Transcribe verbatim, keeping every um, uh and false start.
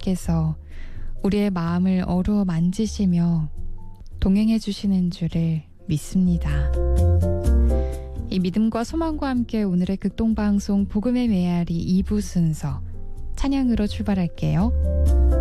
하나님께서 우리의 마음을 어루어 만지시며 동행해 주시는 줄을 믿습니다. 이 믿음과 소망과 함께 오늘의 극동방송 복음의 메아리 이 부 순서 찬양으로 출발할게요.